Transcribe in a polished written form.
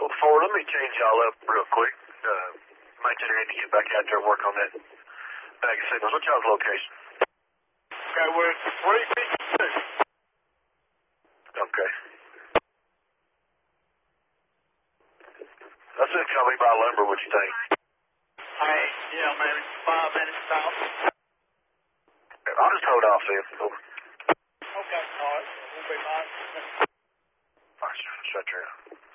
Oh, Ford, let me change y'all up real quick. Might just need to get back out there and work on that bag of signals. What's y'all's location? Okay, we're 352. Okay. That's it. Y'all be by lumber. What you think? Hey, yeah, maybe 5 minutes out. I'll just hold off then. Over. Okay, all right. We'll be back. All right, shut your